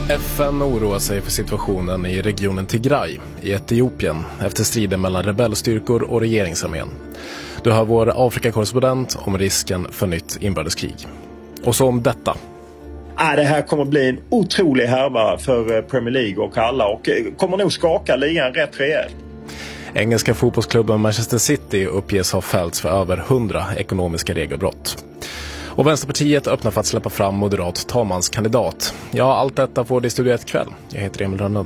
FN oroar sig för situationen i regionen Tigray i Etiopien efter striden mellan rebellstyrkor och regeringsarmén. Du har vår Afrikakorrespondent om risken för nytt inbördeskrig. Och så om detta. Det här kommer bli en otrolig härva för Premier League och alla och kommer nog skaka ligan rätt rejält. Engelska fotbollsklubben Manchester City uppges ha fällts för över 100 ekonomiska regelbrott. Och Vänsterpartiet öppnar för att släppa fram moderat talmanskandidat. Ja, allt detta får det i Studio 1 kväll. Jag heter Emil Rönnlund.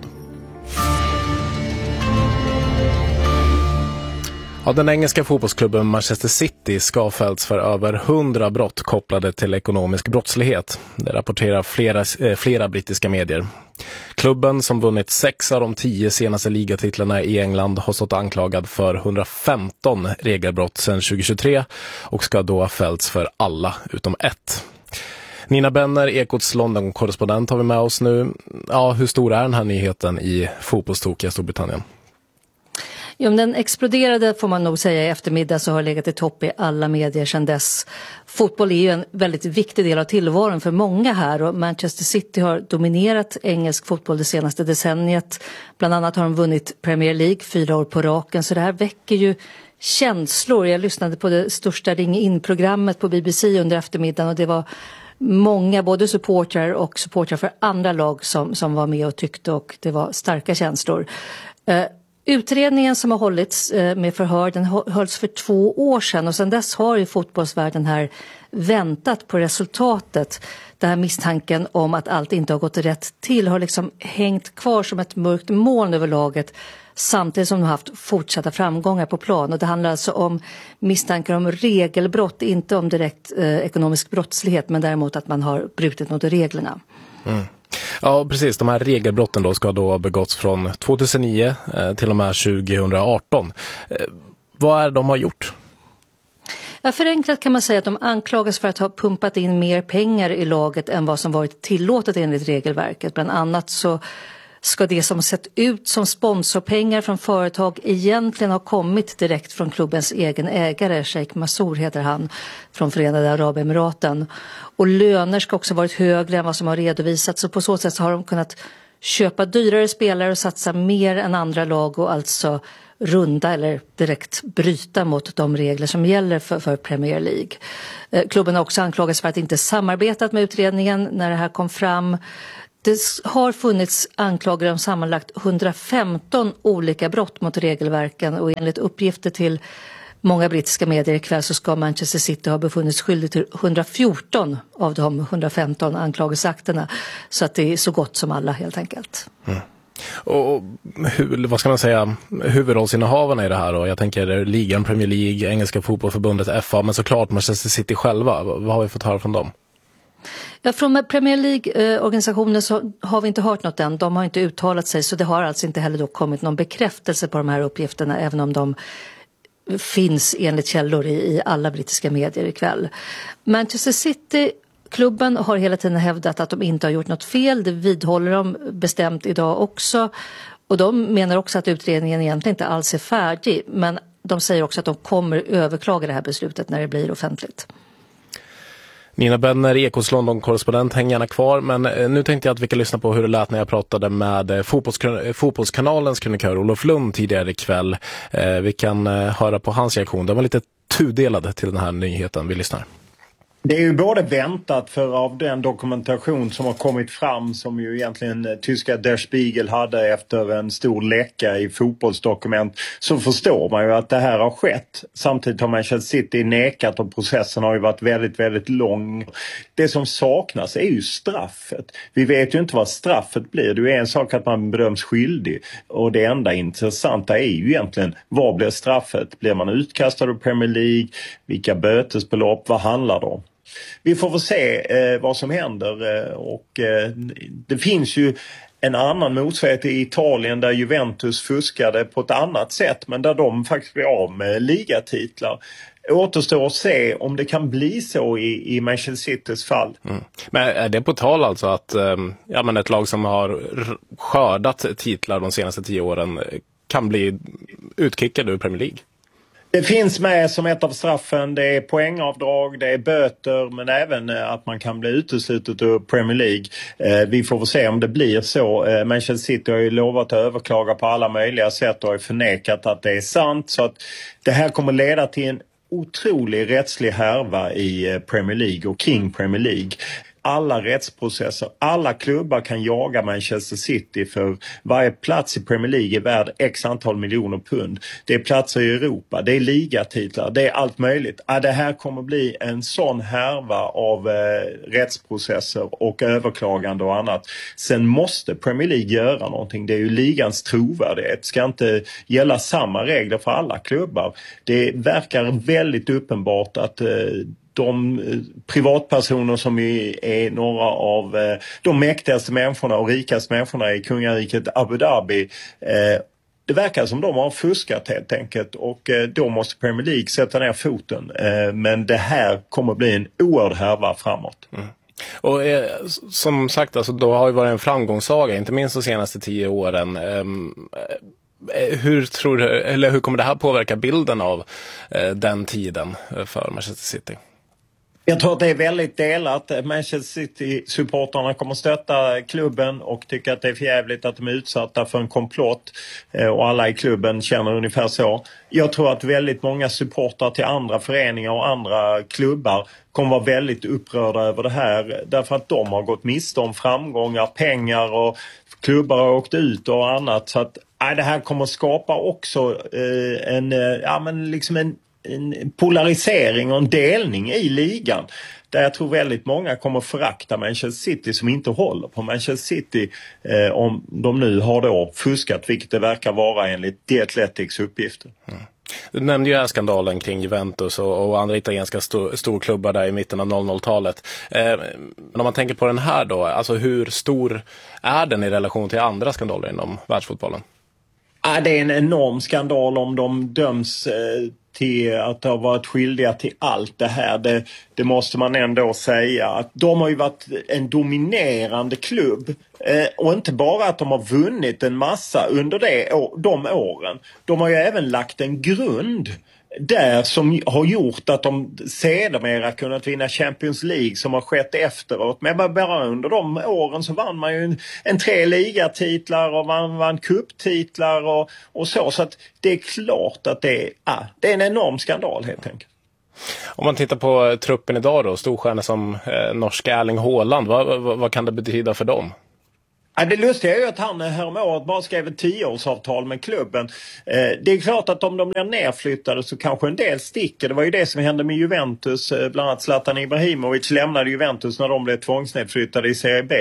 Ja, den engelska fotbollsklubben Manchester City ska ha fällts för över 100 brott kopplade till ekonomisk brottslighet. Det rapporterar flera brittiska medier. Klubben, som vunnit 6 av de 10 senaste ligatitlarna i England, har stått anklagad för 115 regelbrott sedan 2023 och ska då ha fällts för alla utom ett. Nina Benner, Ekots London-korrespondent, har vi med oss nu. Ja, hur stor är den här nyheten i fotbollstokiga Storbritannien? Ja, om den exploderade får man nog säga i eftermiddag, så har legat i topp i alla medier sedan dess. Fotboll är ju en väldigt viktig del av tillvaron för många här, och Manchester City har dominerat engelsk fotboll det senaste decenniet. Bland annat har de vunnit Premier League 4 år på raken, så det här väcker ju känslor. Jag lyssnade på det största ring-in-programmet på BBC under eftermiddagen, och det var många, både supportrar och supportrar för andra lag som var med och tyckte, och det var starka känslor. Utredningen som har hållits med förhör, den hölls för 2 år sedan, och sedan dess har ju fotbollsvärlden här väntat på resultatet. Den här misstanken om att allt inte har gått rätt till har liksom hängt kvar som ett mörkt moln över laget, samtidigt som de har haft fortsatta framgångar på plan. Och det handlar alltså om misstankar om regelbrott, inte om direkt ekonomisk brottslighet, men däremot att man har brutit mot reglerna. Mm. Ja, precis. De här regelbrotten då ska då ha begåtts från 2009 till och med 2018. Vad är det de har gjort? Ja, förenklat kan man säga att de anklagas för att ha pumpat in mer pengar i laget än vad som varit tillåtet enligt regelverket. Bland annat så ska det som sett ut som sponsorpengar från företag egentligen ha kommit direkt från klubbens egen ägare, Sheikh Mansour heter han, från Förenade Arabemiraten. Och löner ska också ha varit högre än vad som har redovisats, så på så sätt har de kunnat köpa dyrare spelare och satsa mer än andra lag, och alltså runda eller direkt bryta mot de regler som gäller för Premier League. Klubben har också anklagats för att inte samarbetat med utredningen när det här kom fram. Det har funnits anklagelser om sammanlagt 115 olika brott mot regelverken, och enligt uppgifter till många brittiska medier ikväll så ska Manchester City ha befunnits skyldig till 114 av de 115 anklagelseakterna, så att det är så gott som alla helt enkelt. Mm. Och vad ska man säga, huvudrollsinnehavarna i det här då? Jag tänker ligan, Premier League, engelska fotbollförbundet FA, men såklart Manchester City själva. Vad har vi fått höra från dem? Ja, från Premier League-organisationen så har vi inte hört något än. De har inte uttalat sig, så det har alltså inte heller då kommit någon bekräftelse på de här uppgifterna, även om de finns enligt källor i alla brittiska medier ikväll. Manchester City-klubben har hela tiden hävdat att de inte har gjort något fel. Det vidhåller de bestämt idag också. Och de menar också att utredningen egentligen inte alls är färdig, men de säger också att de kommer överklaga det här beslutet när det blir offentligt. Nina Benner, Ekots London-korrespondent, häng gärna kvar. Men nu tänkte jag att vi kan lyssna på hur det lät när jag pratade med fotbollskanalens krönikör Olof Lund tidigare ikväll. Vi kan höra på hans reaktion. Den var lite tudelad till den här nyheten. Vi lyssnar. Det är ju både väntat, för av den dokumentation som har kommit fram, som ju egentligen tyska Der Spiegel hade efter en stor läcka i fotbollsdokument, så förstår man ju att det här har skett. Samtidigt har Manchester City nekat, och processen har ju varit väldigt, väldigt lång. Det som saknas är ju straffet. Vi vet ju inte vad straffet blir. Det är en sak att man bedöms skyldig, och det enda intressanta är ju egentligen, vad blir straffet? Blir man utkastad ur Premier League? Vilka bötesbelopp? Vad handlar det om? Vi får väl se vad som händer, och det finns ju en annan motsvarighet i Italien där Juventus fuskade på ett annat sätt, men där de faktiskt blev av med ligatitlar. Återstår att se om det kan bli så i Manchester Citys fall. Mm. Men är det på tal alltså att men ett lag som har skördat titlar de senaste 10 åren kan bli utkickade ur Premier League? Det finns med som ett av straffen, det är poängavdrag, det är böter men även att man kan bli uteslutet ur Premier League. Vi får väl se om det blir så. Manchester City har ju lovat att överklaga på alla möjliga sätt och har förnekat att det är sant. Så att det här kommer leda till en otrolig rättslig härva i Premier League och kring Premier League. Alla rättsprocesser, alla klubbar kan jaga Manchester City för varje plats i Premier League är värd x antal miljoner pund. Det är platser i Europa, det är ligatitlar, det är allt möjligt. Det här kommer bli en sån härva av rättsprocesser och överklagande och annat. Sen måste Premier League göra någonting. Det är ju ligans trovärdighet. Ska inte gälla samma regler för alla klubbar. Det verkar väldigt uppenbart att de privatpersoner som är några av de mäktigaste människorna och rikaste människorna i kungariket Abu Dhabi, det verkar som de har fuskat helt enkelt och då måste Premier League sätta ner foten. Men det här kommer bli en oerhörd härva framåt. Mm. Och som sagt, alltså, då har ju varit en framgångssaga, inte minst de senaste 10 åren. Hur kommer det här påverka bilden av den tiden för Manchester City? Jag tror att det är väldigt delat. Manchester City-supporterna kommer stötta klubben och tycker att det är förjävligt att de är utsatta för en komplott. Och alla i klubben känner ungefär så. Jag tror att väldigt många supportrar till andra föreningar och andra klubbar kommer vara väldigt upprörda över det här. Därför att de har gått miste om framgångar, pengar och klubbar har åkt ut och annat. Så att det här kommer skapa också en polarisering och en delning i ligan. Där jag tror väldigt många kommer förakta Manchester City som inte håller på Manchester City om de nu har då fuskat, vilket det verkar vara enligt The Athletics uppgifter. Mm. Du nämnde ju här skandalen kring Juventus och andra italienska storklubbar där i mitten av 00-talet. Men om man tänker på den här då, alltså hur stor är den i relation till andra skandaler inom världsfotbollen? Det är en enorm skandal om de döms till att ha varit skyldiga till allt det här. Det måste man ändå säga. Att de har ju varit en dominerande klubb. Och inte bara att de har vunnit en massa under de åren. De har ju även lagt en grund där som har gjort att de sedermera kunnat vinna Champions League som har skett efteråt. Men bara under de åren så vann man ju en 3 ligatitlar och man vann cuptitlar och så. Så att det är klart att det är en enorm skandal helt enkelt. Om man tittar på truppen idag då, storstjärnor som norska Erling Haaland, vad kan det betyda för dem? Det lustiga är ju att han häromåret bara skrev ett 10-årsavtal med klubben. Det är klart att om de blir nerflyttade så kanske en del sticker. Det var ju det som hände med Juventus. Bland annat Zlatan Ibrahimovic lämnade Juventus när de blev tvångsnedflyttade i Serie B.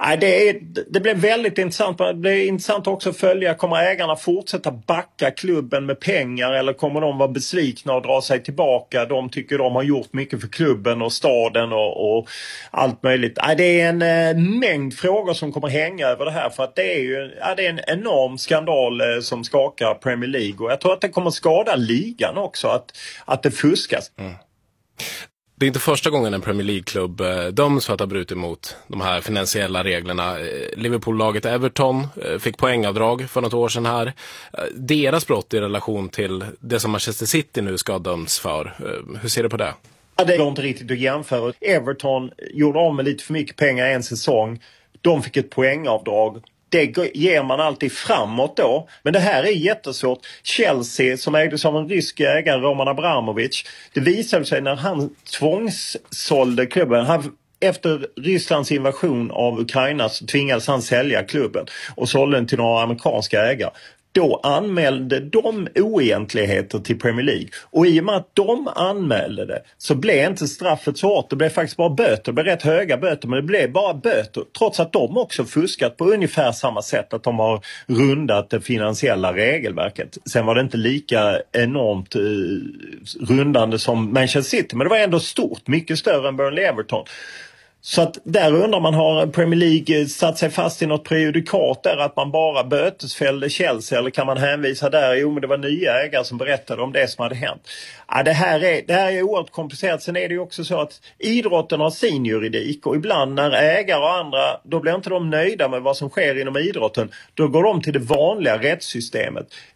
Det blev väldigt intressant. Det blir intressant också att följa. Kommer ägarna fortsätta backa klubben med pengar eller kommer de vara besvikna och dra sig tillbaka? De tycker de har gjort mycket för klubben och staden och allt möjligt. Det är en mängd frågor som kommer hänga över det här för att det är en enorm skandal som skakar Premier League och jag tror att det kommer skada ligan också att det fuskas. Mm. Det är inte första gången en Premier League-klubb döms för att ha brutit mot de här finansiella reglerna. Liverpool-laget Everton fick poängavdrag för något år sedan här. Deras brott i relation till det som Manchester City nu ska döms för. Hur ser du på det? Det går inte riktigt att jämföra. Everton gjorde av med lite för mycket pengar en säsong. De fick ett poängavdrag. Det ger man alltid framåt då. Men det här är jättesvårt. Chelsea som ägdes av en rysk ägare, Roman Abramovich. Det visade sig när han tvångssålde klubben. Efter Rysslands invasion av Ukraina så tvingades han sälja klubben. Och sålde den till några amerikanska ägare. Då anmälde de oegentligheter till Premier League. Och i och med att de anmälde det så blev inte straffet så hårt. Det blev faktiskt bara böter. Det blev rätt höga böter men det blev bara böter. Trots att de också fuskat på ungefär samma sätt. Att de har rundat det finansiella regelverket. Sen var det inte lika enormt rundande som Manchester City. Men det var ändå stort. Mycket större än Burnley Everton. Så att där undrar man, har Premier League satt sig fast i något prejudikat där att man bara bötesfällde Chelsea eller kan man hänvisa där? Jo, men det var nya ägare som berättade om det som hade hänt. Det här är oerhört komplicerat. Sen är det ju också så att idrotten har sin juridik och ibland när ägare och andra, då blir inte de nöjda med vad som sker inom idrotten. Då går de till det vanliga rättssystemet.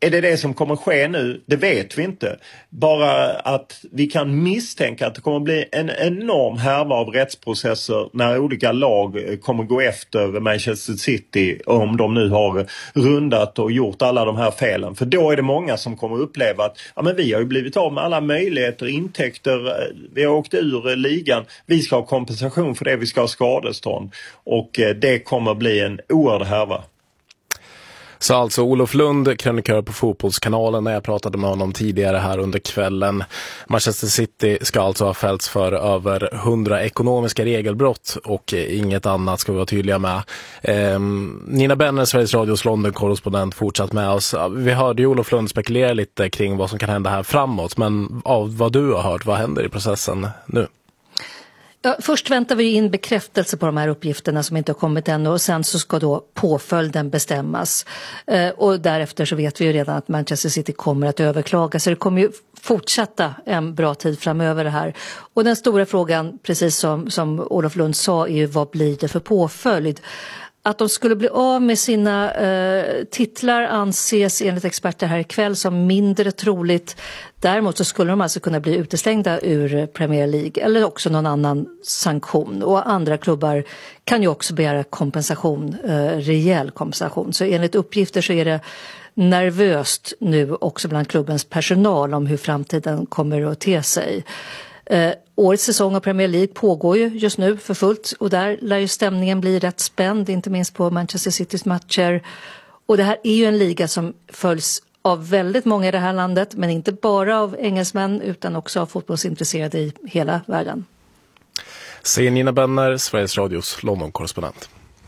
Är det som kommer ske nu? Det vet vi inte. Bara att vi kan misstänka att det kommer bli en enorm härva av rättsprocesser när olika lag kommer gå efter Manchester City om de nu har rundat och gjort alla de här felen. För då är det många som kommer uppleva att men vi har ju blivit av med alla möjligheter, intäkter, vi har åkt ur ligan. Vi ska ha kompensation för det, vi ska ha skadestånd. Och det kommer bli en oerhörd härva. Så alltså Olof Lund, krönikör på Fotbollskanalen, när jag pratade med honom tidigare här under kvällen. Manchester City ska alltså ha fällts för över 100 ekonomiska regelbrott och inget annat, ska vi vara tydliga med. Nina Benner, Sveriges Radios London-korrespondent, fortsatt med oss. Vi hörde ju Olof Lund spekulera lite kring vad som kan hända här framåt, men av vad du har hört, vad händer i processen nu? Ja, först väntar vi in bekräftelse på de här uppgifterna som inte har kommit ännu, och sen så ska då påföljden bestämmas. Och därefter så vet vi ju redan att Manchester City kommer att överklaga, så det kommer ju fortsätta en bra tid framöver det här. Och den stora frågan, precis som Olof Lund sa, är ju vad blir det för påföljd? Att de skulle bli av med sina titlar anses enligt experter här ikväll som mindre troligt. Däremot så skulle de alltså kunna bli utestängda ur Premier League eller också någon annan sanktion. Och andra klubbar kan ju också begära kompensation, rejäl kompensation. Så enligt uppgifter så är det nervöst nu också bland klubbens personal om hur framtiden kommer att te sig. Årets säsong av Premier League pågår ju just nu för fullt, och där lär ju stämningen bli rätt spänd, inte minst på Manchester Citys matcher. Och det här är ju en liga som följs av väldigt många i det här landet, men inte bara av engelsmän utan också av fotbollsintresserade i hela världen. Säger Nina Benner, Sveriges Radios London-korrespondent.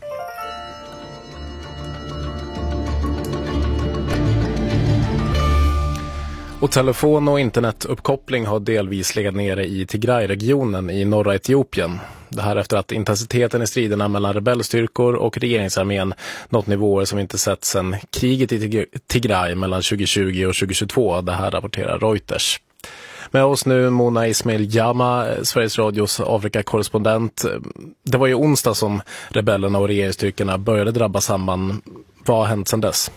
Och telefon- och internetuppkoppling har delvis legat nere i Tigray-regionen i norra Etiopien. Det här efter att intensiteten i striderna mellan rebellstyrkor och regeringsarmén nått nivåer som inte sett sedan kriget i Tigray mellan 2020 och 2022. Det här rapporterar Reuters. Med oss nu Mona Ismail Jama, Sveriges Radios Afrika-korrespondent. Det var ju onsdag som rebellerna och regeringsstyrkorna började drabba samman. Vad har hänt sedan dess?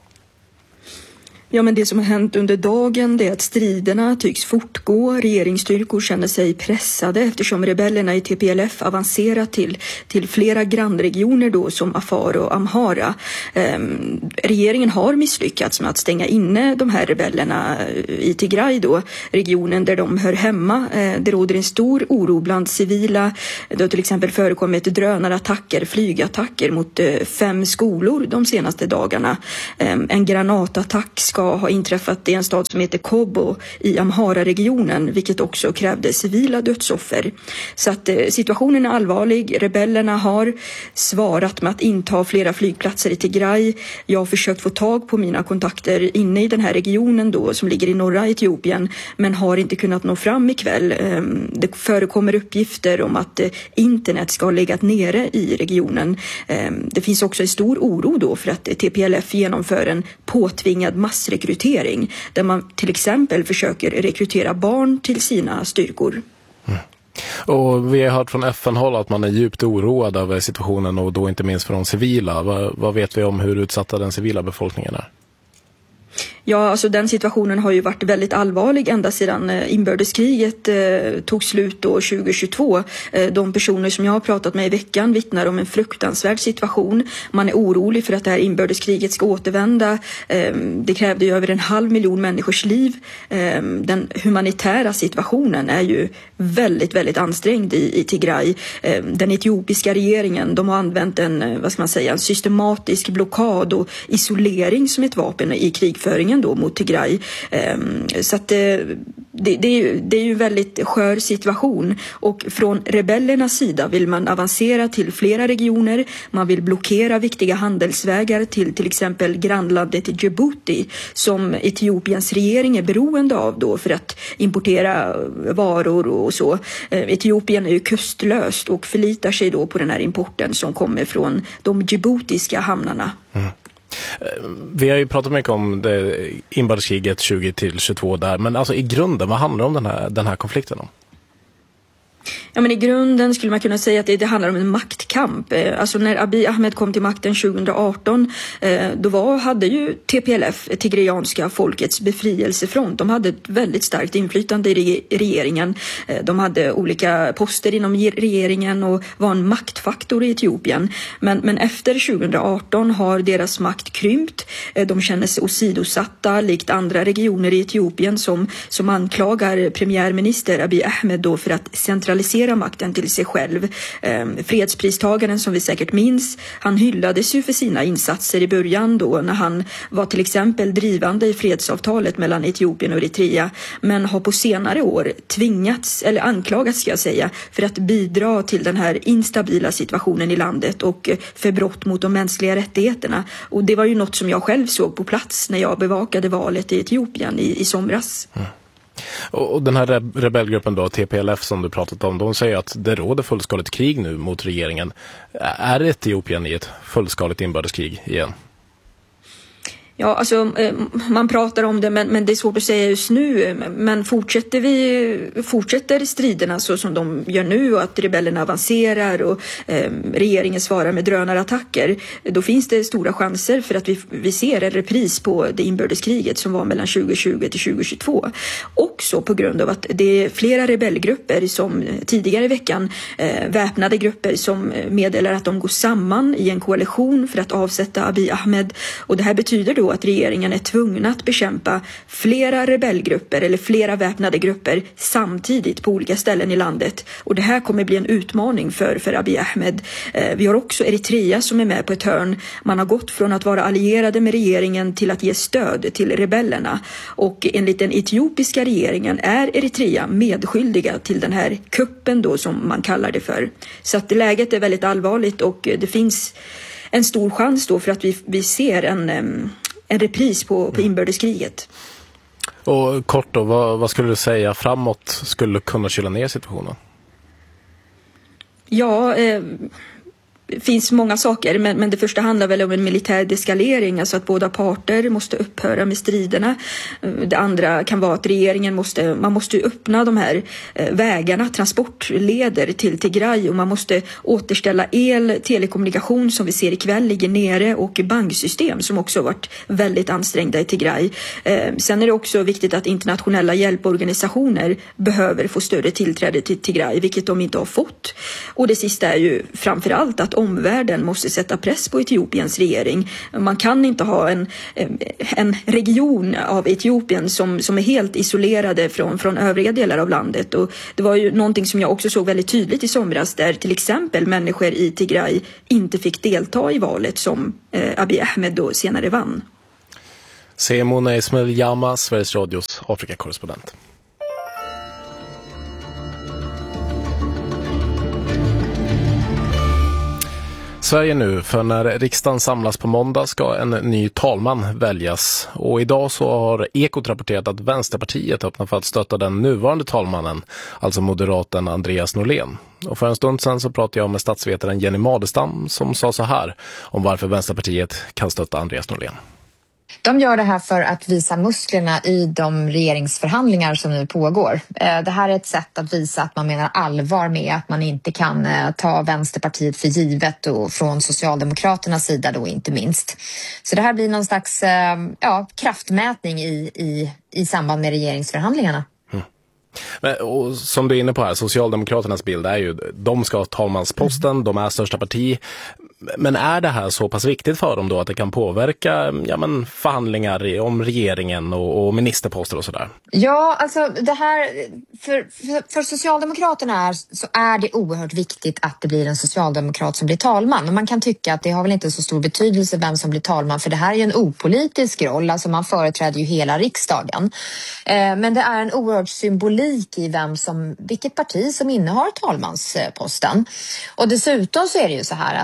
Ja, men det som har hänt under dagen, det är att striderna tycks fortgå. Regeringsstyrkor känner sig pressade eftersom rebellerna i TPLF avancerat till flera grannregioner då, som Afar och Amhara. Regeringen har misslyckats med att stänga inne de här rebellerna i Tigray då, regionen där de hör hemma. Det råder en stor oro bland civila. Det har till exempel förekommit drönarattacker, flygattacker mot 5 skolor de senaste dagarna. En granatattack ska ha inträffat i en stad som heter Kobo i Amhara-regionen, vilket också krävde civila dödsoffer. Så att situationen är allvarlig. Rebellerna har svarat med att inta flera flygplatser i Tigray. Jag har försökt få tag på mina kontakter inne i den här regionen då, som ligger i norra Etiopien, men har inte kunnat nå fram ikväll. Det förekommer uppgifter om att internet ska ha legat nere i regionen. Det finns också en stor oro då för att TPLF genomför en påtvingad massrekrytering där man till exempel försöker rekrytera barn till sina styrkor. Och vi har hört från FN-håll att man är djupt oroad över situationen, och då inte minst för de civila. Vad vet vi om hur utsatta den civila befolkningen är? Ja, alltså den situationen har ju varit väldigt allvarlig ända sedan inbördeskriget tog slut då 2022. De personer som jag har pratat med i veckan vittnar om en fruktansvärd situation. Man är orolig för att det här inbördeskriget ska återvända. Det krävde ju över 500 000 människors liv. Den humanitära situationen är ju väldigt, väldigt ansträngd i Tigray. Den etiopiska regeringen, de har använt en systematisk blockad och isolering som ett vapen i krigföringen då mot Tigray. Så att det är ju en väldigt skör situation, och från rebellernas sida vill man avancera till flera regioner. Man vill blockera viktiga handelsvägar till exempel grannlandet Djibouti, som Etiopiens regering är beroende av då för att importera varor och så. Etiopien är ju kustlöst och förlitar sig då på den här importen som kommer från de djiboutiska hamnarna. Mm. Vi har ju pratat mycket om inbördeskriget 20-22 där, men alltså i grunden, vad handlar om den här konflikten om? Ja, men i grunden skulle man kunna säga att det handlar om en maktkamp. Alltså när Abiy Ahmed kom till makten 2018, hade ju TPLF, Tigreanska folkets befrielsefront, de hade ett väldigt starkt inflytande i regeringen. De hade olika poster inom regeringen och var en maktfaktor i Etiopien. Men efter 2018 har deras makt krympt. De känner sig åsidosatta, likt andra regioner i Etiopien som anklagar premiärminister Abiy Ahmed då för att centralisera makten till sig själv. Fredspristagaren som vi säkert minns, han hyllades ju för sina insatser i början då när han var till exempel drivande i fredsavtalet mellan Etiopien och Eritrea, men har på senare år anklagats ska jag säga, för att bidra till den här instabila situationen i landet och för brott mot de mänskliga rättigheterna. Och det var ju något som jag själv såg på plats när jag bevakade valet i Etiopien i somras. Mm. Och den här rebellgruppen då, TPLF som du pratat om, de säger att det råder fullskaligt krig nu mot regeringen. Är Etiopien i ett fullskaligt inbördeskrig igen? Ja, alltså man pratar om det, men det är svårt att säga just nu. Men fortsätter striderna så som de gör nu och att rebellerna avancerar och regeringen svarar med drönarattacker, då finns det stora chanser för att vi ser en repris på det inbördeskriget som var mellan 2020 till 2022. Också på grund av att det är flera rebellgrupper som tidigare i veckan, väpnade grupper som meddelar att de går samman i en koalition för att avsätta Abiy Ahmed. Och det här betyder då att regeringen är tvungen att bekämpa flera rebellgrupper eller flera väpnade grupper samtidigt på olika ställen i landet. Och det här kommer bli en utmaning för Abiy Ahmed. Vi har också Eritrea som är med på ett hörn. Man har gått från att vara allierade med regeringen till att ge stöd till rebellerna. Och enligt den etiopiska regeringen är Eritrea medskyldiga till den här kuppen då som man kallar det för. Så att läget är väldigt allvarligt och det finns en stor chans då för att vi ser en repris på inbördeskriget. Och kort då, vad skulle du säga framåt skulle kunna kyla ner situationen? Ja, det finns många saker, men det första handlar väl om en militär deskalering, alltså att båda parter måste upphöra med striderna. Det andra kan vara att regeringen måste öppna de här vägarna, transportleder till Tigray, och man måste återställa telekommunikation som vi ser ikväll ligger nere och banksystem som också varit väldigt ansträngda i Tigray. Sen är det också viktigt att internationella hjälporganisationer behöver få större tillträde till Tigray, vilket de inte har fått. Och det sista är ju framförallt att omvärlden måste sätta press på Etiopiens regering. Man kan inte ha en region av Etiopien som är helt isolerade från övriga delar av landet. Och det var ju någonting som jag också såg väldigt tydligt i somras, där till exempel människor i Tigray inte fick delta i valet som Abiy Ahmed då senare vann. Mona Ismail Jama, Sveriges Radios Afrika-korrespondent. Sverige nu, för när riksdagen samlas på måndag ska en ny talman väljas. Och idag så har Ekot rapporterat att Vänsterpartiet öppnar för att stötta den nuvarande talmannen, alltså moderaten Andreas Norlén. Och för en stund sedan så pratade jag med statsvetaren Jenny Madestam som sa så här om varför Vänsterpartiet kan stötta Andreas Norlén. De gör det här för att visa musklerna i de regeringsförhandlingar som nu pågår. Det här är ett sätt att visa att man menar allvar med att man inte kan ta Vänsterpartiet för givet, och från Socialdemokraternas sida då inte minst. Så det här blir någon slags kraftmätning i samband med regeringsförhandlingarna. Men, och som du är inne på här, Socialdemokraternas bild är ju de ska ha talmansposten, de är största parti. Men är det här så pass viktigt för dem då att det kan påverka förhandlingar om regeringen och ministerposter och sådär? Ja, alltså det här för Socialdemokraterna så är det oerhört viktigt att det blir en socialdemokrat som blir talman. Och man kan tycka att det har väl inte så stor betydelse vem som blir talman, för det här är ju en opolitisk roll, alltså man företräder ju hela riksdagen. Men det är en oerhört symbolik i vilket parti som innehar talmansposten. Och dessutom så är det ju så här att talman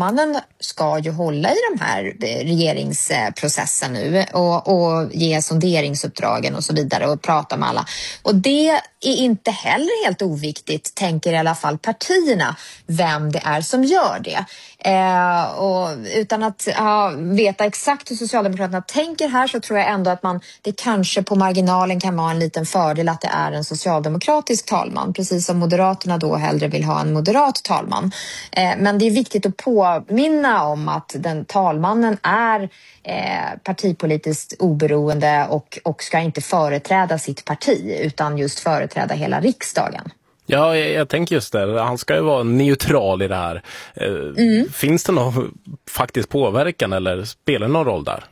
talmannen ska ju hålla i de här regeringsprocessen nu och ge sonderingsuppdragen och så vidare och prata med alla. Och det är inte heller helt oviktigt, tänker i alla fall partierna, vem det är som gör det. Och utan att veta exakt hur Socialdemokraterna tänker här, så tror jag ändå att det kanske på marginalen kan vara en liten fördel att det är en socialdemokratisk talman, precis som Moderaterna då hellre vill ha en moderat talman. Men det är viktigt att påminna om att den talmannen är partipolitiskt oberoende och ska inte företräda sitt parti utan just företräda hela riksdagen. Ja, jag tänker just det. Han ska ju vara neutral i det här. Finns det någon faktisk påverkan eller spelar det någon roll där?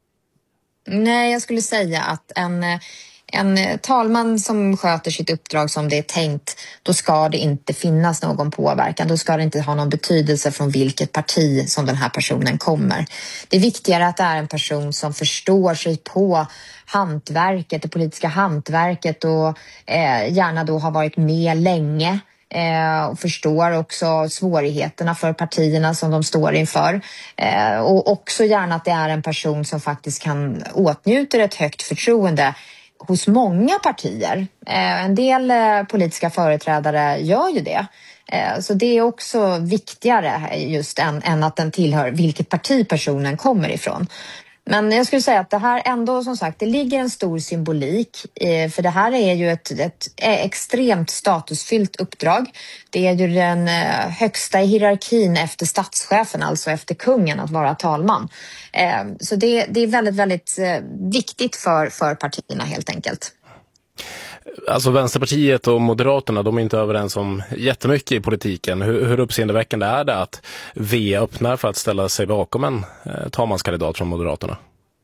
Nej, jag skulle säga att en talman som sköter sitt uppdrag som det är tänkt, då ska det inte finnas någon påverkan. Då ska det inte ha någon betydelse från vilket parti som den här personen kommer. Det är viktigare att det är en person som förstår sig på hantverket, det politiska hantverket och gärna då har varit med länge. Och förstår också svårigheterna för partierna som de står inför. Och också gärna att det är en person som faktiskt kan åtnjuta ett högt förtroende hos många partier. En del politiska företrädare gör ju det. Så det är också viktigare just än att den tillhör vilket parti personen kommer ifrån. Men jag skulle säga att det här ändå, som sagt, det ligger en stor symbolik. För det här är ju ett extremt statusfyllt uppdrag. Det är ju den högsta i hierarkin efter statschefen, alltså efter kungen, att vara talman. Så det är väldigt, väldigt viktigt för partierna helt enkelt. Alltså Vänsterpartiet och Moderaterna, de är inte överens om jättemycket i politiken. Hur uppseendeväckande är det att V öppnar för att ställa sig bakom en talmanskandidat från Moderaterna?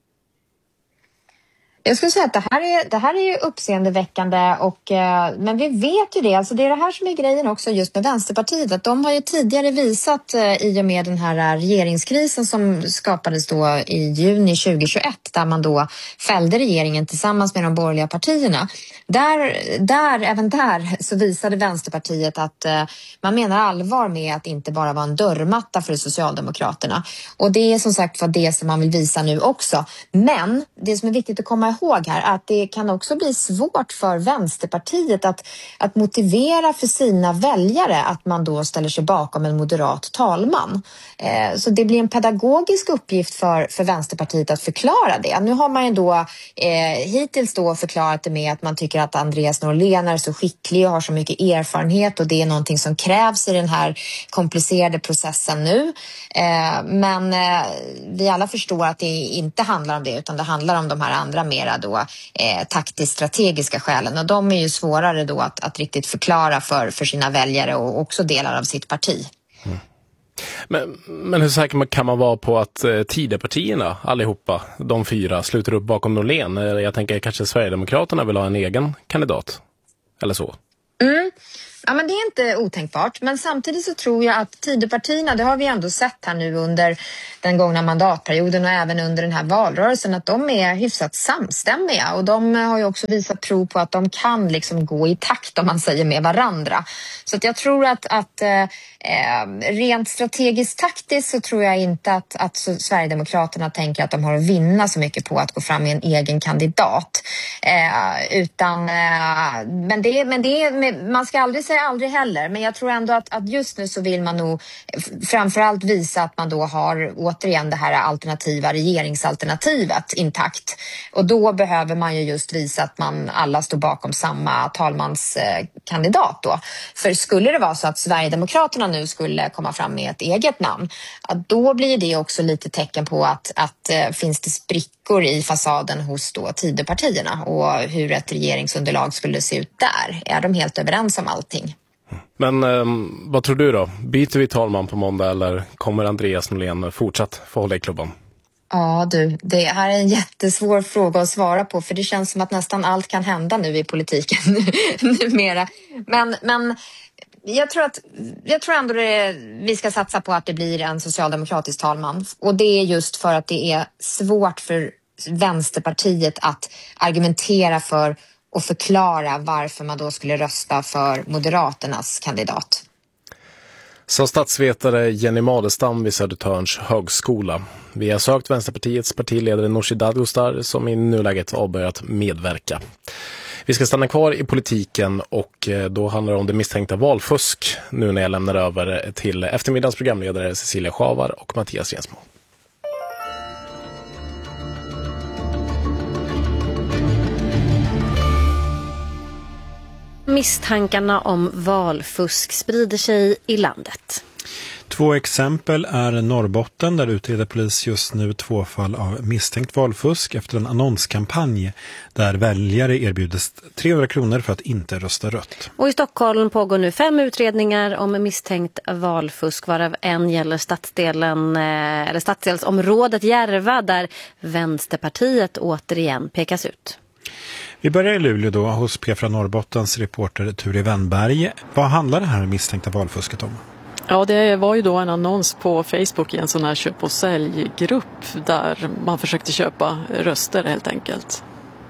Jag skulle säga att det här är ju uppseendeväckande men vi vet ju det. Alltså det är det här som är grejen också just med Vänsterpartiet. Att de har ju tidigare visat i och med den här regeringskrisen som skapades då i juni 2021 där man då fällde regeringen tillsammans med de borgerliga partierna. Även där så visade Vänsterpartiet att man menar allvar med att inte bara vara en dörrmatta för Socialdemokraterna. Och det är som sagt vad det som man vill visa nu också. Men det som är viktigt att komma ihåg här att det kan också bli svårt för Vänsterpartiet att motivera för sina väljare att man då ställer sig bakom en moderat talman. Så det blir en pedagogisk uppgift för Vänsterpartiet att förklara det. Nu har man ju då hittills då förklarat det med att man tycker att Andreas Norlén är så skicklig och har så mycket erfarenhet och det är någonting som krävs i den här komplicerade processen nu. Men vi alla förstår att det inte handlar om det utan det handlar om de här andra mera då taktiskt strategiska skälen och de är ju svårare då att riktigt förklara för sina väljare och också delar av sitt parti. Men hur säker kan man vara på att Tidöpartierna allihopa, de 4, sluter upp bakom Norlén? Jag tänker kanske Sverigedemokraterna vill ha en egen kandidat eller så. Ja, men det är inte otänkbart. Men samtidigt så tror jag att Tidöpartierna, det har vi ändå sett här nu under den gångna mandatperioden och även under den här valrörelsen, att de är hyfsat samstämmiga. Och de har ju också visat prov på att de kan liksom gå i takt, om man säger, med varandra. Så att jag tror att rent strategiskt taktiskt så tror jag inte att Sverigedemokraterna tänker att de har att vinna så mycket på att gå fram med en egen kandidat. Man ska aldrig säga aldrig heller, men jag tror ändå att just nu så vill man nog framförallt visa att man då har återigen det här alternativa regeringsalternativet intakt. Och då behöver man ju just visa att man alla står bakom samma talmanskandidat då. För skulle det vara så att Sverigedemokraterna nu skulle komma fram med ett eget namn, då blir det också lite tecken på att finns det sprickor i fasaden hos då Tidöpartierna och hur ett regeringsunderlag skulle se ut där. Är de helt överens om allting? Men vad tror du då? Byter vi talman på måndag eller kommer Andreas Norlén fortsatt få hålla i klubban? Ja du, det här är en jättesvår fråga att svara på för det känns som att nästan allt kan hända nu i politiken numera. Men jag tror ändå vi ska satsa på att det blir en socialdemokratisk talman. Och det är just för att det är svårt för Vänsterpartiet att argumentera för och förklara varför man då skulle rösta för Moderaternas kandidat. Sa statsvetare Jenny Madestam vid Södertörns högskola. Vi har sökt Vänsterpartiets partiledare Nooshi Dadgostar som i nuläget avbörjat medverka. Vi ska stanna kvar i politiken och då handlar det om det misstänkta valfusk nu när jag lämnar över till eftermiddagens programledare Cecilia Schavar och Mattias Rensmo. Misstankarna om valfusk sprider sig i landet. 2 exempel är Norrbotten där utreder polis just nu 2 fall av misstänkt valfusk efter en annonskampanj där väljare erbjudes 300 kronor för att inte rösta rött. Och i Stockholm pågår nu 5 utredningar om misstänkt valfusk varav en gäller stadsdelsområdet Järva där Vänsterpartiet återigen pekas ut. Vi börjar i Luleå då hos P4 Norrbottens reporter Ture Wennberg. Vad handlar det här misstänkta valfusket om? Ja, det var ju då en annons på Facebook i en sån här köp- och säljgrupp där man försökte köpa röster helt enkelt.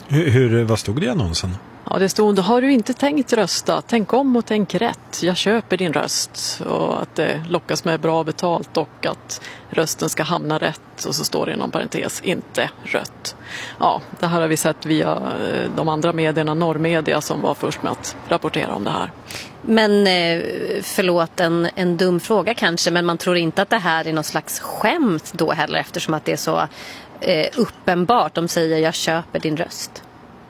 Vad stod det i annonsen? Ja, det stod, har du inte tänkt rösta? Tänk om och tänk rätt. Jag köper din röst. Och att det lockas med bra betalt och att rösten ska hamna rätt. Och så står det inom parentes, inte rött. Ja, det här har vi sett via de andra medierna, Norrmedia, som var först med att rapportera om det här. Men förlåt, en dum fråga kanske, men man tror inte att det här är någon slags skämt då heller eftersom att det är så uppenbart. De säger, jag köper din röst.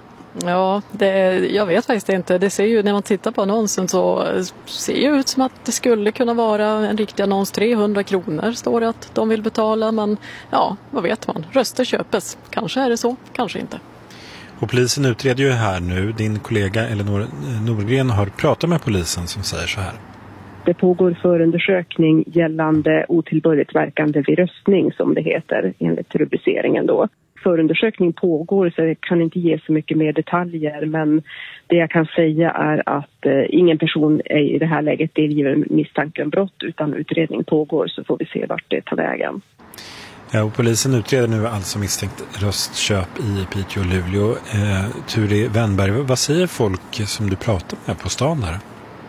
Ja, jag vet faktiskt inte. Det ser ju, när man tittar på annonsen så ser ju ut som att det skulle kunna vara en riktig annons. 300 kronor står det att de vill betala, men ja, vad vet man? Röster köpes. Kanske är det så, kanske inte. Och polisen utreder ju här nu. Din kollega Elinor Norgren har pratat med polisen som säger så här. Det pågår förundersökning gällande otillbörligt verkande vid röstning som det heter enligt rubriceringen då. Förundersökning pågår så jag kan inte ge så mycket mer detaljer, men det jag kan säga är att ingen person är i det här läget delgiven misstanke om brott utan utredning pågår, så får vi se vart det tar vägen. Ja, och polisen utreder nu alltså misstänkt röstköp i Piteå och Luleå. Ture Wennberg, vad säger folk som du pratar med på stan där?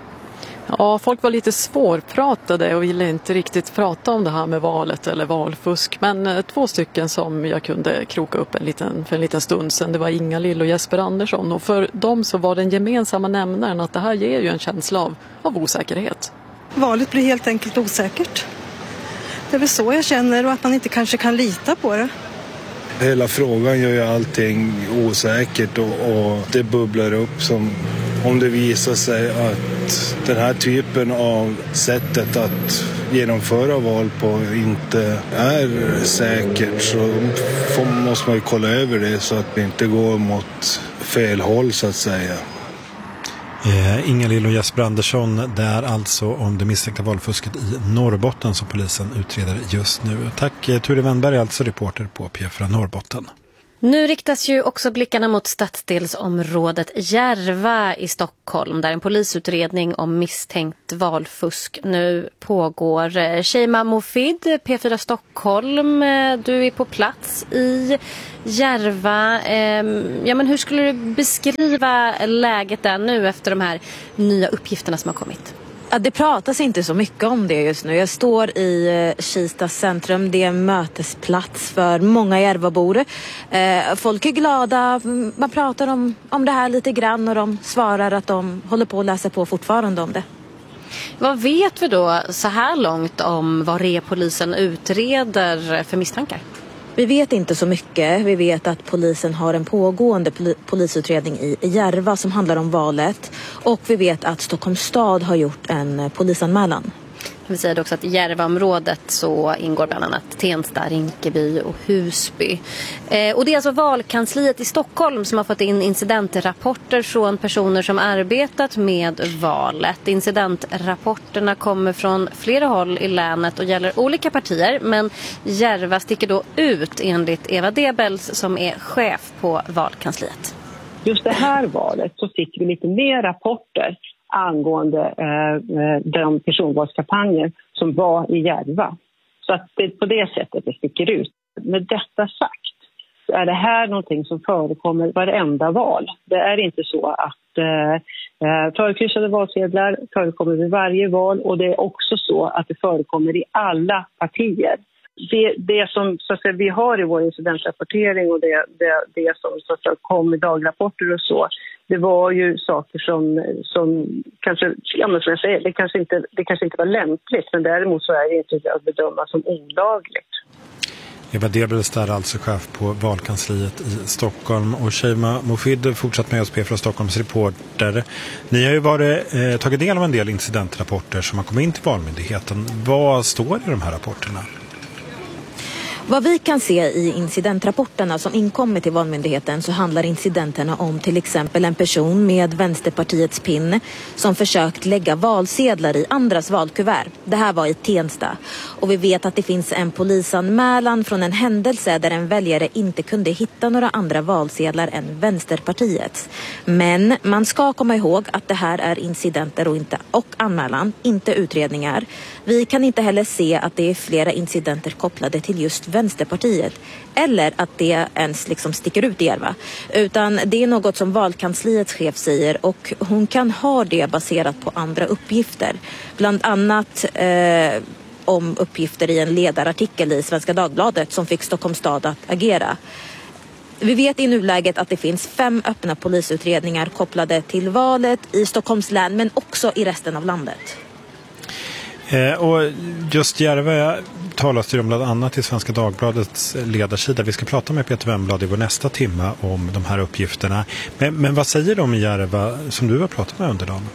Ja, folk var lite svårpratade och ville inte riktigt prata om det här med valet eller valfusk. Men 2 stycken som jag kunde kroka upp för en liten stund sedan, det var Inga-Lill och Jesper Andersson. Och för dem så var den gemensamma nämnaren att det här ger ju en känsla av osäkerhet. Valet blir helt enkelt osäkert. Det är väl så jag känner, och att man inte kanske kan lita på det. Hela frågan gör ju allting osäkert och det bubblar upp som om det visar sig att den här typen av sättet att genomföra val på inte är säkert, så måste man ju kolla över det så att det inte går mot fel håll så att säga. Inga-Lill och Jesper Andersson, det är alltså om det misstänkta valfusket i Norrbotten som polisen utreder just nu. Tack Ture Wennberg, alltså reporter på P4 Norrbotten. Nu riktas ju också blickarna mot stadsdelsområdet Järva i Stockholm där en polisutredning om misstänkt valfusk nu pågår. Sheima Mofid, P4 Stockholm, du är på plats i Järva. Ja, men hur skulle du beskriva läget där nu efter de här nya uppgifterna som har kommit? Ja, det pratas inte så mycket om det just nu. Jag står i Kista centrum. Det är en mötesplats för många Järvabor. Folk är glada. Man pratar om det här lite grann och de svarar att de håller på att läsa på fortfarande om det. Vad vet vi då så här långt om vad polisen utreder för misstankar? Vi vet inte så mycket. Vi vet att polisen har en pågående polisutredning i Järva som handlar om valet. Och vi vet att Stockholms stad har gjort en polisanmälan. Vi säger också att i Järvaområdet så ingår bland annat Tensta, Rinkeby och Husby. Och det är alltså valkansliet i Stockholm som har fått in incidentrapporter från personer som arbetat med valet. Incidentrapporterna kommer från flera håll i länet och gäller olika partier, men Järva sticker då ut enligt Eva Debels som är chef på valkansliet. Just det här valet så fick vi lite mer rapporter angående de personvalskampanjer som var i Järva. Så att det är på det sättet det sticker ut. Med detta sagt är det här någonting som förekommer varenda val. Det är inte så att förkryssade valsedlar förekommer vid varje val, och det är också så att det förekommer i alla partier. Det som så att säga, vi har i vår incidentrapportering och det som så att säga, kom i dagrapporter och så, det var ju saker som kanske, ja, men som jag säger, det kanske inte var lämpligt, men däremot så är det inte att bedöma som olagligt. Eva Debels är alltså chef på valkansliet i Stockholm, och Sheima Mofid fortsatt med oss från Stockholms reporter. Ni har ju tagit del av en del incidentrapporter som har kommit in till Valmyndigheten. Vad står i de här rapporterna? Vad vi kan se i incidentrapporterna som inkommit till Valmyndigheten så handlar incidenterna om till exempel en person med Vänsterpartiets pin som försökt lägga valsedlar i andras valkuvert. Det här var i Tensta. Och vi vet att det finns en polisanmälan från en händelse där en väljare inte kunde hitta några andra valsedlar än Vänsterpartiets. Men man ska komma ihåg att det här är incidenter och anmälan, inte utredningar. Vi kan inte heller se att det är flera incidenter kopplade till just Vänsterpartiet eller att det ens liksom sticker ut i Järva, utan det är något som valkanslihets chef säger, och hon kan ha det baserat på andra uppgifter, bland annat om uppgifter i en ledarartikel i Svenska Dagbladet som fick Stockholms stad att agera. Vi vet i nuläget att det finns 5 öppna polisutredningar kopplade till valet i Stockholms län, men också i resten av landet. Och just Järva talas det om bland annat i Svenska Dagbladets ledarsida. Vi ska prata med Peter Wemblad i vår nästa timma om de här uppgifterna. Men vad säger de i Järva som du har pratat med under dagen?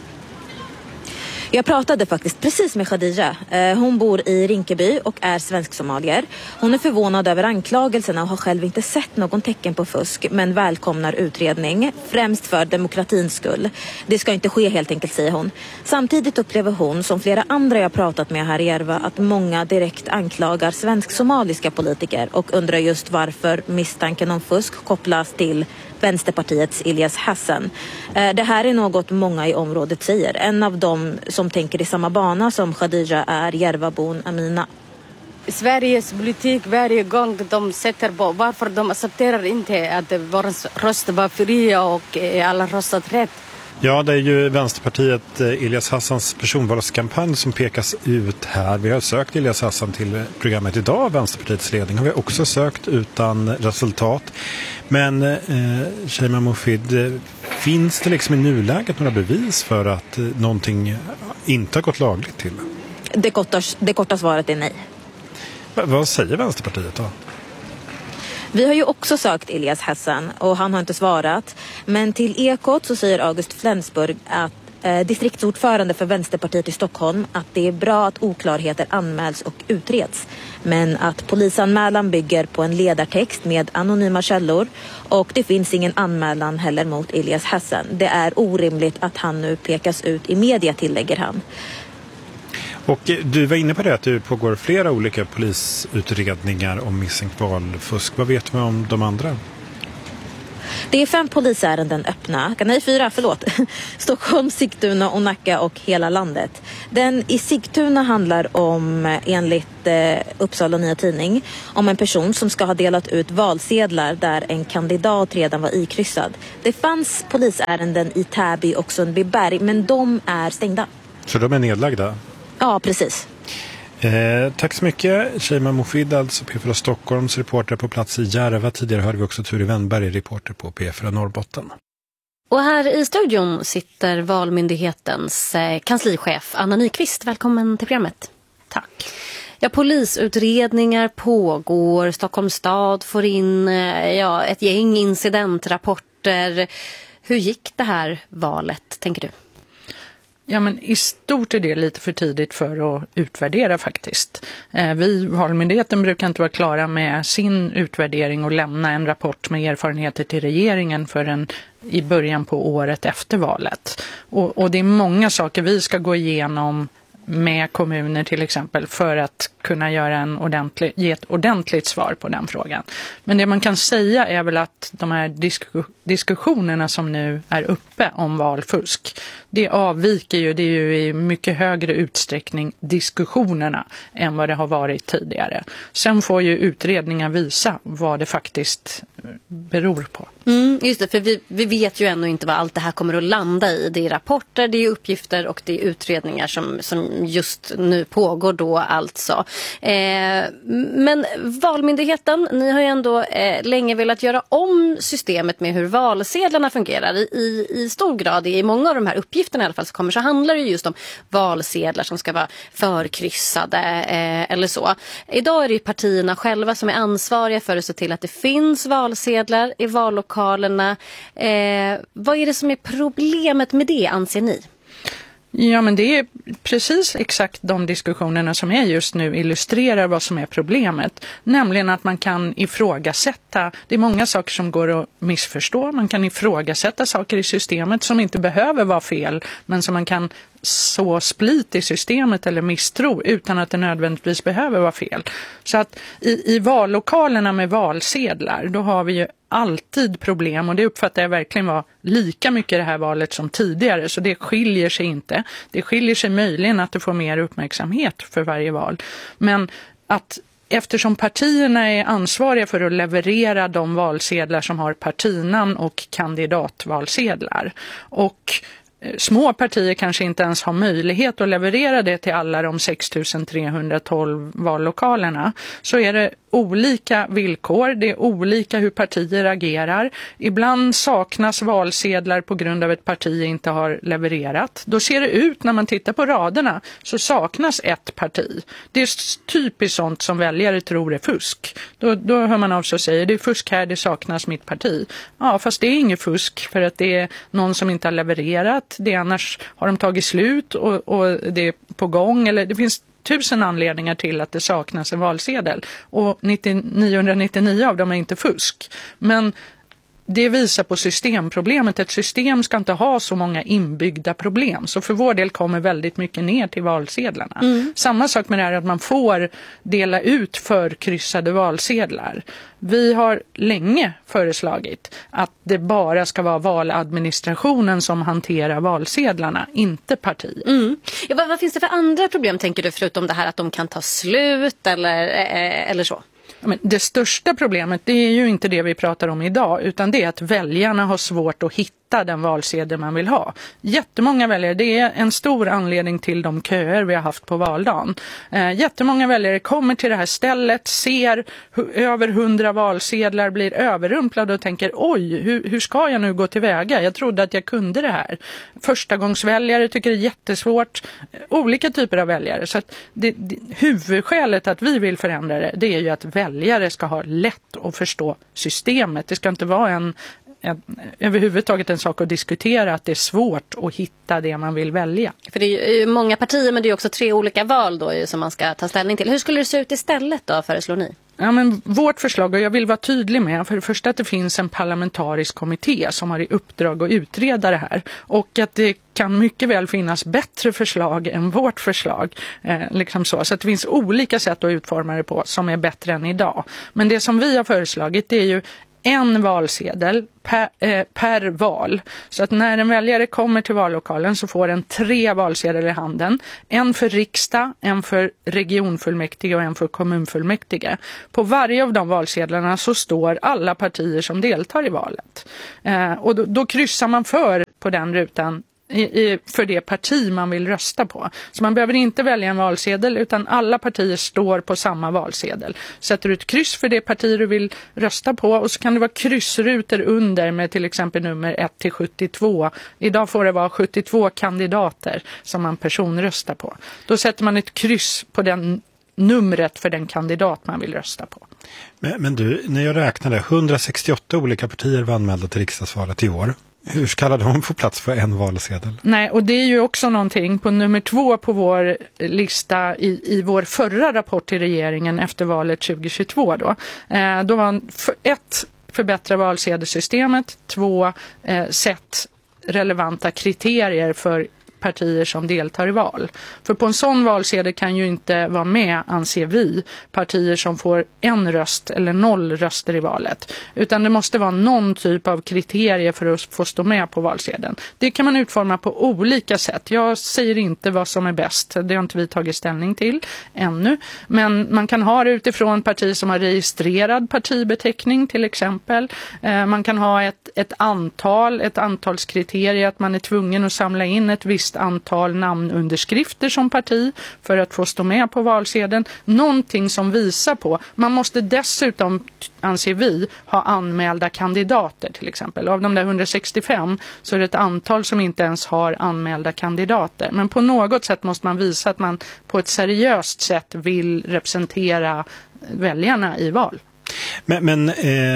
Jag pratade faktiskt precis med Khadija. Hon bor i Rinkeby och är svensk-somalier. Hon är förvånad över anklagelserna och har själv inte sett någon tecken på fusk, men välkomnar utredning, främst för demokratins skull. Det ska inte ske helt enkelt, säger hon. Samtidigt upplever hon, som flera andra jag pratat med här i Järva, att många direkt anklagar svensk-somaliska politiker och undrar just varför misstanken om fusk kopplas till Vänsterpartiets Ilyas Hassan. Det här är något många i området säger. En av dem som tänker i samma bana som Khadija är Järvabon Amina. Sveriges politik varje gång de sätter på, varför de accepterar inte att våra röster var fria och alla röstat rätt. Ja, det är ju Vänsterpartiet Ilyas Hassans personvalskampanj som pekas ut här. Vi har sökt Ilyas Hassan till programmet idag. Vänsterpartiets ledning har vi också sökt utan resultat. Men Sheima Mofid, finns det liksom i nuläget några bevis för att någonting inte har gått lagligt till? Det korta svaret är nej. Vad säger Vänsterpartiet då? Vi har ju också sökt Ilyas Hassan och han har inte svarat. Men till Ekot så säger August Flensburg, att distriktsordförande för Vänsterpartiet i Stockholm, att det är bra att oklarheter anmäls och utreds. Men att polisanmälan bygger på en ledartext med anonyma källor och det finns ingen anmälan heller mot Ilyas Hassan. Det är orimligt att han nu pekas ut i media, tillägger han. Och du var inne på det att det pågår flera olika polisutredningar om misstänkt valfusk. Vad vet man om de andra? Det är 5 polisärenden öppna. Nej, 4, förlåt. Stockholm, Sigtuna och Nacka och hela landet. Den i Sigtuna handlar om, enligt Uppsala Nya Tidning, om en person som ska ha delat ut valsedlar där en kandidat redan var ikryssad. Det fanns polisärenden i Täby och Sundbyberg, men de är stängda. Så de är nedlagda? Ja, precis. Tack så mycket. Sheima Mofid, alltså P4 Stockholms reporter på plats i Järva. Tidigare hörde vi också Turi Wennberg, reporter på P4 Norrbotten. Och här i studion sitter Valmyndighetens kanslichef Anna Nyqvist. Välkommen till programmet. Tack. Ja, polisutredningar pågår. Stockholms stad får in ett gäng incidentrapporter. Hur gick det här valet, tänker du? Ja, men i stort är det lite för tidigt för att utvärdera faktiskt. Vi, Valmyndigheten, brukar inte vara klara med sin utvärdering och lämna en rapport med erfarenheter till regeringen förrän i början på året efter valet. Och det är många saker vi ska gå igenom med kommuner till exempel för att kunna göra ge ett ordentligt svar på den frågan. Men det man kan säga är väl att de här diskussionerna som nu är uppe om valfusk, det avviker ju, det är ju i mycket högre utsträckning diskussionerna än vad det har varit tidigare. Sen får ju utredningar visa vad det faktiskt beror på. Just det, för vi vet ju ännu inte vad allt det här kommer att landa i. Det är rapporter, det är uppgifter och det är utredningar som just nu pågår då alltså. Men Valmyndigheten, ni har ju ändå länge velat göra om systemet med hur valsedlarna fungerar. I stor grad, i många av de här uppgifterna i alla fall, så handlar det just om valsedlar som ska vara förkryssade eller så. Idag är det ju partierna själva som är ansvariga för att se till att det finns valsedlar i vallokalerna. Vad är det som är problemet med det, anser ni? Ja, men det är precis exakt de diskussionerna som är just nu illustrerar vad som är problemet. Nämligen att man kan ifrågasätta, det är många saker som går att missförstå. Man kan ifrågasätta saker i systemet som inte behöver vara fel, men som man kan så split i systemet eller misstro utan att det nödvändigtvis behöver vara fel. Så att i vallokalerna med valsedlar, då har vi ju alltid problem, och det uppfattar jag verkligen var lika mycket det här valet som tidigare, så det skiljer sig inte. Det skiljer sig möjligen att det får mer uppmärksamhet för varje val. Men att eftersom partierna är ansvariga för att leverera de valsedlar som har partinamn och kandidatvalsedlar, och små partier kanske inte ens har möjlighet att leverera det till alla de 6312 vallokalerna, så är det olika villkor, det är olika hur partier agerar. Ibland saknas valsedlar på grund av att ett parti inte har levererat. Då ser det ut, när man tittar på raderna, så saknas ett parti. Det är typiskt sånt som väljare tror är fusk. Då hör man av sig och säger, det är fusk här, det saknas mitt parti. Ja, fast det är inget fusk, för att det är någon som inte har levererat. Det annars har de tagit slut och det är på gång, eller det finns 1000 anledningar till att det saknas en valsedel, och 999 av dem är inte fusk. Men det visar på systemproblemet. Ett system ska inte ha så många inbyggda problem. Så för vår del kommer väldigt mycket ner till valsedlarna. Samma sak med det här att man får dela ut förkryssade valsedlar. Vi har länge föreslagit att det bara ska vara valadministrationen som hanterar valsedlarna, inte partier. Ja, vad finns det för andra problem, tänker du, förutom det här att de kan ta slut eller så? Men det största problemet, det är ju inte det vi pratar om idag, utan det är att väljarna har svårt att hitta den valsedel man vill ha. Jättemånga väljare, det är en stor anledning till de köer vi har haft på valdagen. Jättemånga väljare kommer till det här stället, ser hur över 100 valsedlar, blir överrumplade och tänker, oj, hur ska jag nu gå tillväga? Jag trodde att jag kunde det här. Förstagångsväljare tycker det är jättesvårt. Olika typer av väljare. Så att huvudskälet att vi vill förändra det är ju att väljare ska ha lätt att förstå systemet. Det ska inte vara överhuvudtaget en sak att diskutera att det är svårt att hitta det man vill välja. För det är ju många partier, men det är också 3 olika val då som man ska ta ställning till. Hur skulle det se ut istället då, föreslår ni? Ja, men vårt förslag, och jag vill vara tydlig med, för det första att det finns en parlamentarisk kommitté som har i uppdrag att utreda det här, och att det kan mycket väl finnas bättre förslag än vårt förslag. Så att det finns olika sätt att utforma det på som är bättre än idag. Men det som vi har föreslagit, det är ju en valsedel per val. Så att när en väljare kommer till vallokalen så får den 3 valsedlar i handen. En för riksdag, en för regionfullmäktige och en för kommunfullmäktige. På varje av de valsedlarna så står alla partier som deltar i valet. Och då kryssar man för på den rutan för det parti man vill rösta på. Så man behöver inte välja en valsedel, utan alla partier står på samma valsedel. Sätter du ett kryss för det parti du vill rösta på, och så kan det vara kryssrutor under med till exempel nummer 1-72. Idag får det vara 72 kandidater som man personröstar på. Då sätter man ett kryss på den numret för den kandidat man vill rösta på. Men du, när jag räknade, 168 olika partier var anmälda till riksdagsvalet i år. Hur ska de få plats för en valsedel? Nej, och det är ju också någonting på nummer 2 på vår lista i vår förra rapport till regeringen efter valet 2022 då. Då var 1, förbättra valsedelsystemet, 2, sätt relevanta kriterier för partier som deltar i val. För på en sån valsedel kan ju inte vara med, anser vi, partier som får 1 röst eller 0 röster i valet. Utan det måste vara någon typ av kriterier för att få stå med på valsedeln. Det kan man utforma på olika sätt. Jag säger inte vad som är bäst. Det har inte vi tagit ställning till ännu. Men man kan ha det utifrån partier som har registrerad partibeteckning till exempel. Man kan ha ett antalskriterier, att man är tvungen att samla in ett visst antal namnunderskrifter som parti för att få stå med på valsedeln. Någonting som visar på. Man måste dessutom, anser vi, ha anmälda kandidater till exempel. Av de där 165 så är det ett antal som inte ens har anmälda kandidater. Men på något sätt måste man visa att man på ett seriöst sätt vill representera väljarna i val. Men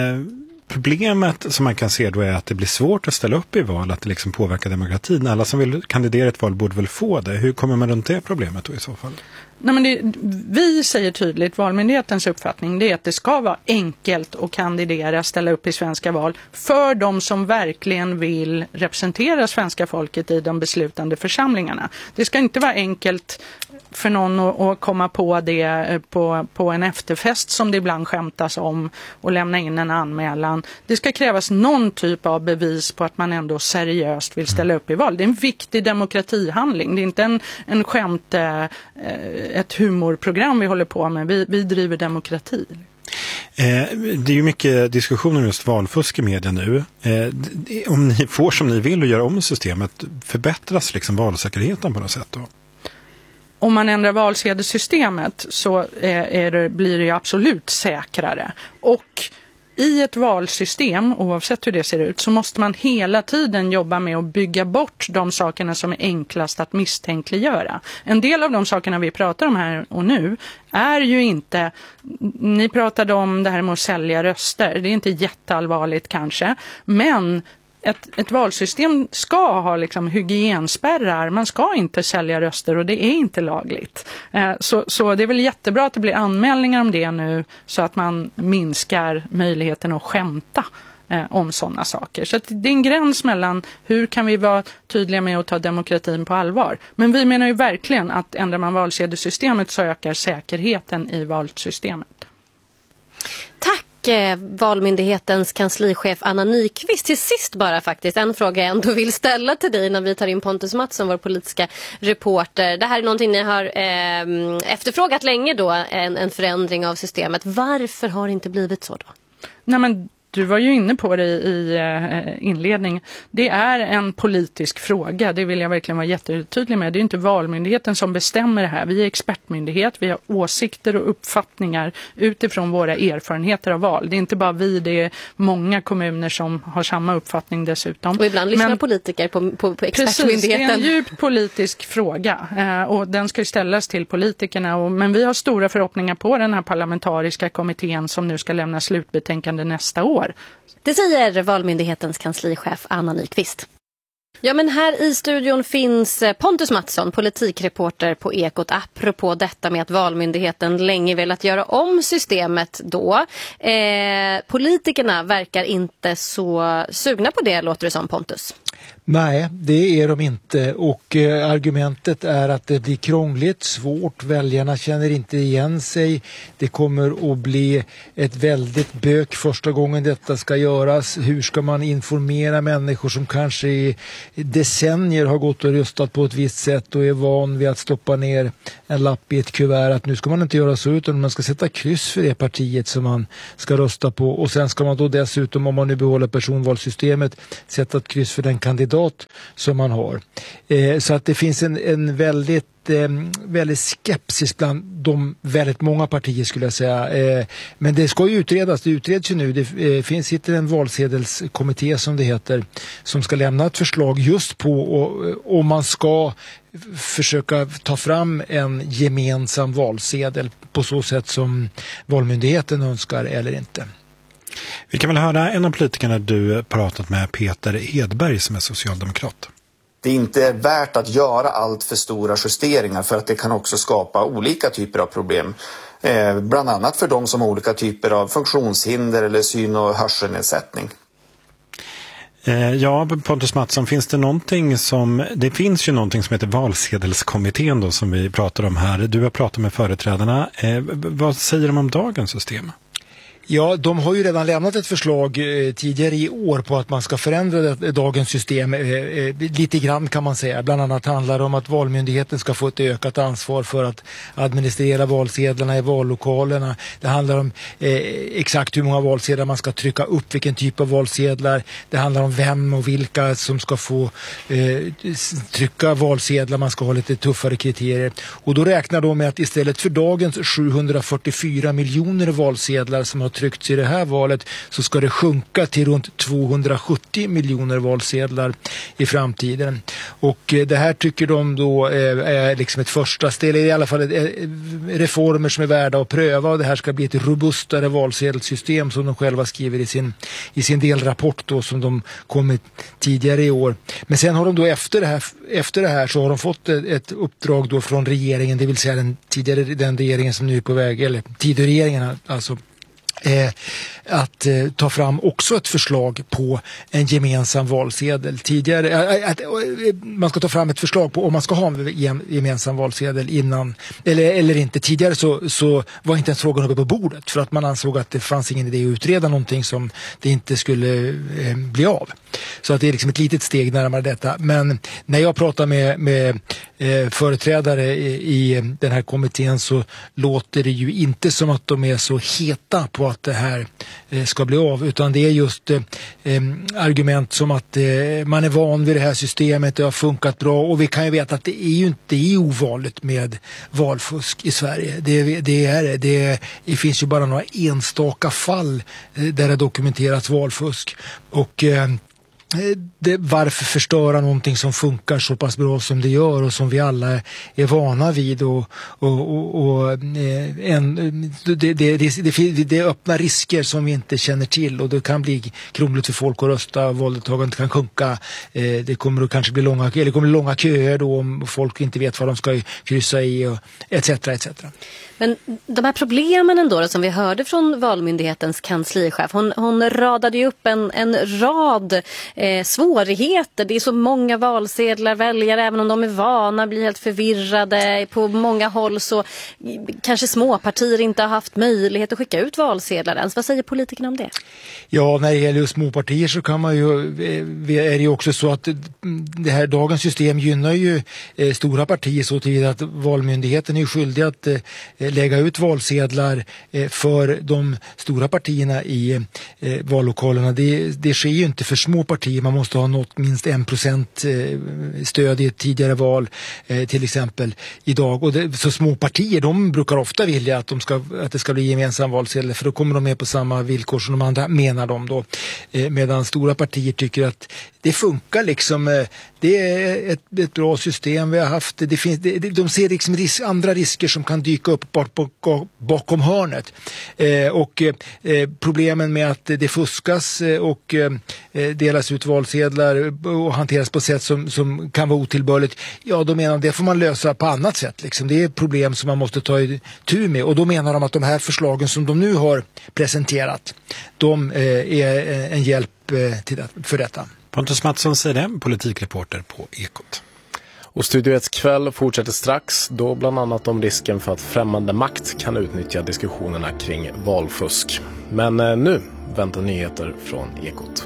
problemet som man kan se då är att det blir svårt att ställa upp i val, att det liksom påverkar demokratin. Alla som vill kandidera i ett val borde väl få det. Hur kommer man runt det problemet då i så fall? Nej, men vi säger tydligt, Valmyndighetens uppfattning, det är att det ska vara enkelt att kandidera, ställa upp i svenska val för de som verkligen vill representera svenska folket i de beslutande församlingarna. Det ska inte vara enkelt för någon att komma på det på en efterfest som det ibland skämtas om och lämna in en anmälan. Det ska krävas någon typ av bevis på att man ändå seriöst vill ställa upp i val. Det är en viktig demokratihandling. Det är inte en ett humorprogram vi håller på med. Vi driver demokrati. Det är ju mycket diskussioner om just valfusk i media nu. Om ni får som ni vill och gör om systemet, förbättras liksom valsäkerheten på något sätt då? Om man ändrar valsedelssystemet så blir det absolut säkrare. Och i ett valsystem, oavsett hur det ser ut, så måste man hela tiden jobba med att bygga bort de sakerna som är enklast att misstänkliggöra. En del av de sakerna vi pratar om här och nu är ju inte, ni pratade om det här med att sälja röster, det är inte jätteallvarligt kanske, men ett valsystem ska ha liksom hygienspärrar. Man ska inte sälja röster och det är inte lagligt. Så det är väl jättebra att det blir anmälningar om det nu så att man minskar möjligheten att skämta om sådana saker. Så att det är en gräns mellan hur kan vi vara tydliga med att ta demokratin på allvar. Men vi menar ju verkligen att ändrar man valsedelssystemet så ökar säkerheten i valsystemet. Tack Valmyndighetens kanslichef Anna Nyqvist. Till sist bara faktiskt en fråga jag ändå vill ställa till dig när vi tar in Pontus Mattsson, vår politiska reporter. Det här är någonting ni har efterfrågat länge då, en förändring av systemet. Varför har det inte blivit så då? Nej, men du var ju inne på det i inledning. Det är en politisk fråga. Det vill jag verkligen vara jättetydlig med. Det är inte Valmyndigheten som bestämmer det här. Vi är expertmyndighet. Vi har åsikter och uppfattningar utifrån våra erfarenheter av val. Det är inte bara vi, det är många kommuner som har samma uppfattning dessutom. Och ibland lyssnar politiker på expertmyndigheten. Precis, det är en djup politisk fråga. Och den ska ju ställas till politikerna. Men vi har stora förhoppningar på den här parlamentariska kommittén som nu ska lämna slutbetänkande nästa år. Det säger Valmyndighetens kanslichef Anna Nyqvist. Ja, men här i studion finns Pontus Mattsson, politikreporter på Ekot, apropå detta med att Valmyndigheten länge velat göra om systemet då. Politikerna verkar inte så sugna på det, låter det som, Pontus. Nej, det är de inte, och argumentet är att det blir krångligt, svårt, väljarna känner inte igen sig, det kommer att bli ett väldigt bök första gången detta ska göras. Hur ska man informera människor som kanske i decennier har gått och röstat på ett visst sätt och är van vid att stoppa ner en lapp i ett kuvert att nu ska man inte göra så, utan man ska sätta kryss för det partiet som man ska rösta på, och sen ska man då dessutom, om man nu behåller personvalssystemet, sätta ett kryss för den kandidat som man har. Så att det finns en väldigt skepsis bland de väldigt många partier, skulle jag säga. Men det ska ju utredas, det utreds ju nu. Det sitter en valsedelskommitté som det heter, som ska lämna ett förslag just på om man ska försöka ta fram en gemensam valsedel på så sätt som Valmyndigheten önskar eller inte. Vi kan väl höra en av politikerna du pratat med, Peter Hedberg, som är socialdemokrat. Det är inte värt att göra allt för stora justeringar, för att det kan också skapa olika typer av problem. Bland annat för de som har olika typer av funktionshinder eller syn- och hörselnedsättning. Ja, Pontus Mattsson, finns det någonting det finns ju någonting som heter valsedelskommittén då, som vi pratar om här. Du har pratat med företrädarna. Vad säger de om dagens system? Ja, de har ju redan lämnat ett förslag tidigare i år på att man ska förändra dagens system lite grann, kan man säga. Bland annat handlar det om att Valmyndigheten ska få ett ökat ansvar för att administrera valsedlarna i vallokalerna. Det handlar om exakt hur många valsedlar man ska trycka upp, vilken typ av valsedlar. Det handlar om vem och vilka som ska få trycka valsedlar. Man ska ha lite tuffare kriterier. Och då räknar de med att istället för dagens 744 miljoner valsedlar som har tryckts i det här valet, så ska det sjunka till runt 270 miljoner valsedlar i framtiden. Och det här tycker de då är liksom ett första steg, i alla fall reformer som är värda att pröva, och det här ska bli ett robustare valsedelssystem, som de själva skriver i sin delrapport då, som de kom med tidigare i år. Men sen har de då efter det här så har de fått ett uppdrag då från regeringen, det vill säga den regeringen som nu är på väg, eller Tidöregeringen alltså, att ta fram också ett förslag på en gemensam valsedel. Tidigare man ska ta fram ett förslag på om man ska ha en gemensam valsedel innan eller inte. Tidigare så var inte ens frågan uppe på bordet, för att man ansåg att det fanns ingen idé att utreda någonting som det inte skulle bli av. Så att det är liksom ett litet steg närmare detta. Men när jag pratar med företrädare i den här kommittén, så låter det ju inte som att de är så heta på att det här ska bli av, utan det är just argument som att man är van vid det här systemet, det har funkat bra, och vi kan ju veta att det är ju inte ovanligt med valfusk i Sverige. Det finns ju bara några enstaka fall där det dokumenterats valfusk, och varför förstöra någonting som funkar så pass bra som det gör och som vi alla är vana vid, det öppnar risker som vi inte känner till, och det kan bli krångligt för folk att rösta, valdeltagandet kan sjunka, det kommer att kanske bli långa köer då om folk inte vet vad de ska kryssa i, och etc. etc. Men de här problemen ändå som vi hörde från Valmyndighetens kanslichef, hon radade ju upp en rad svårigheter. Det är så många valsedlar, väljare, även om de är vana, blir helt förvirrade. På många håll så kanske småpartier inte har haft möjlighet att skicka ut valsedlar ens. Vad säger politikerna om det? Ja, när det gäller småpartier så kan man ju, är det ju också så att det här dagens system gynnar ju stora partier så till att Valmyndigheten är skyldig att lägga ut valsedlar för de stora partierna i vallokalerna. Det sker ju inte för små partier. Man måste ha nått minst 1% stöd i ett tidigare val till exempel idag. Och så små partier, de brukar ofta vilja att det ska bli gemensam valsedel, för då kommer de med på samma villkor som de andra, menar de då. Medan stora partier tycker att det funkar liksom. Det är ett bra system vi har haft. De ser liksom andra risker som kan dyka upp bakom hörnet. Och problemen med att det fuskas och delas ut valsedlar och hanteras på ett sätt som kan vara otillbörligt. Ja, då menar de det får man lösa på annat sätt. Liksom. Det är problem som man måste ta itu med. Och då menar de att de här förslagen som de nu har presenterat, de är en hjälp för detta. Pontus Mattsson säger det, politikreporter på Ekot. Och Studio 1 kväll fortsätter strax, då bland annat om risken för att främmande makt kan utnyttja diskussionerna kring valfusk. Men nu väntar nyheter från Ekot.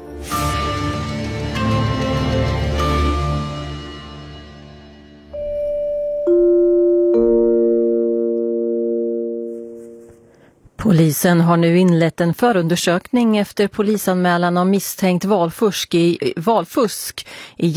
Polisen har nu inlett en förundersökning efter polisanmälan om misstänkt valfusk i